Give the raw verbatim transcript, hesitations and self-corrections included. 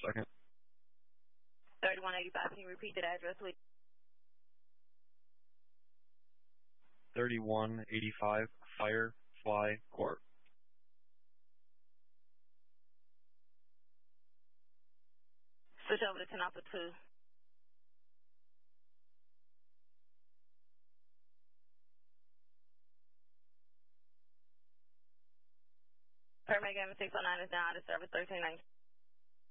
second. thirty-one eighty-five, can you repeat that address, please? thirty-one eighty-five Firefly Court. Switch over to ten Alpha two. Paramedic six oh nine is now out of service, thirteen ninety.